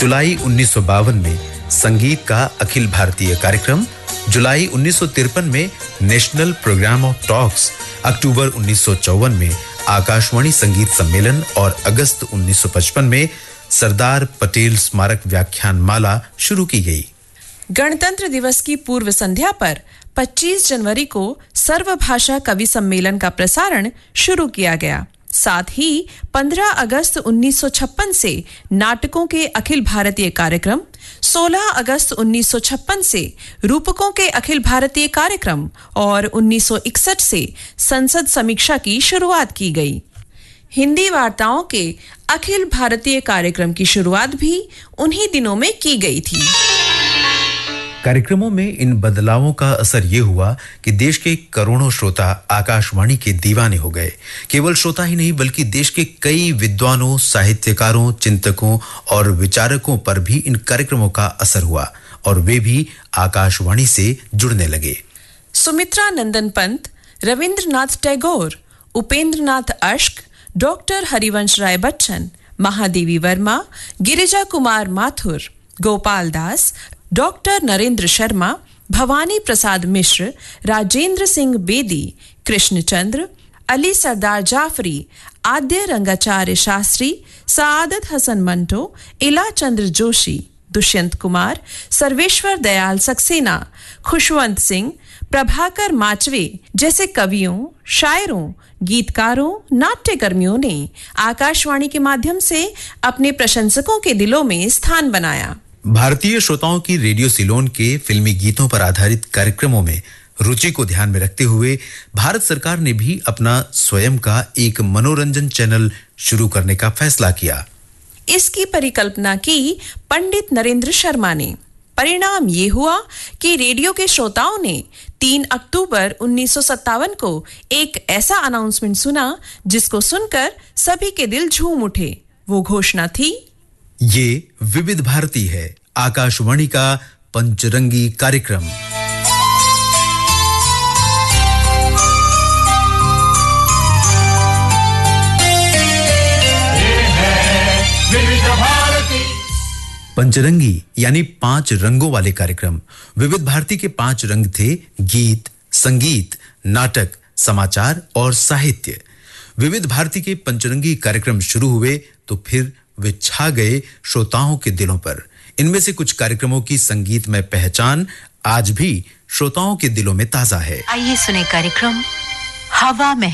जुलाई 1952 में संगीत का अखिल भारतीय कार्यक्रम, जुलाई 1953 में नेशनल प्रोग्राम ऑफ टॉक्स, अक्टूबर 1954 में आकाशवाणी संगीत सम्मेलन और अगस्त 1955 में सरदार पटेल स्मारक व्याख्यान माला शुरू की गई। गणतंत्र दिवस की पूर्व संध्या पर 25 जनवरी को सर्वभाषा कवि सम्मेलन का प्रसारण शुरू किया गया। साथ ही 15 अगस्त 1956 से नाटकों के अखिल भारतीय कार्यक्रम, 16 अगस्त 1956 से रूपकों के अखिल भारतीय कार्यक्रम और 1961 से संसद समीक्षा की शुरुआत की गई। हिंदी वार्ताओं के अखिल भारतीय कार्यक्रम की शुरुआत भी उन्हीं दिनों में की गई थी। कार्यक्रमों में इन बदलावों का असर ये हुआ कि देश के करोड़ों श्रोता आकाशवाणी के दीवाने हो गए। केवल श्रोता ही नहीं बल्कि देश के कई विद्वानों, साहित्यकारों, चिंतकों और विचारकों पर भी इन कार्यक्रमों का असर हुआ और वे भी आकाशवाणी से जुड़ने लगे। सुमित्रा नंदन पंत, रविंद्रनाथ टैगोर, उपेंद्रनाथ अश्क, डॉक्टर हरिवंश राय बच्चन, महादेवी वर्मा, गिरिजा कुमार माथुर, गोपाल दास, डॉक्टर नरेंद्र शर्मा, भवानी प्रसाद मिश्र, राजेंद्र सिंह बेदी, कृष्णचंद्र, अली सरदार जाफरी, आद्य रंगाचार्य शास्त्री, सआदत हसन मंटो, इला चंद्र जोशी, दुष्यंत कुमार, सर्वेश्वर दयाल सक्सेना, खुशवंत सिंह, प्रभाकर माचवे जैसे कवियों, शायरों, गीतकारों, नाट्यकर्मियों ने आकाशवाणी के माध्यम से अपने प्रशंसकों के दिलों में स्थान बनाया। भारतीय श्रोताओं की रेडियो सिलोन के फिल्मी गीतों पर आधारित कार्यक्रमों में रुचि को ध्यान में रखते हुए भारत सरकार ने भी अपना स्वयं का एक मनोरंजन चैनल शुरू करने का फैसला किया। इसकी परिकल्पना की पंडित नरेंद्र शर्मा ने। परिणाम ये हुआ कि रेडियो के श्रोताओं ने 3 अक्टूबर 1957 को एक ऐसा अनाउंसमेंट सुना जिसको सुनकर सभी के दिल झूम उठे। वो घोषणा थी, ये विविध भारती है, आकाशवाणी का पंचरंगी कार्यक्रम। पंचरंगी यानी 5 रंगों वाले कार्यक्रम। विविध भारती के 5 रंग थे: गीत, संगीत, नाटक, समाचार और साहित्य। विविध भारती के पंचरंगी कार्यक्रम शुरू हुए तो फिर वे छा गए श्रोताओं के दिलों पर। इनमें से कुछ कार्यक्रमों की संगीतमय पहचान आज भी श्रोताओं के दिलों में ताजा है। आइए सुने कार्यक्रम हवा में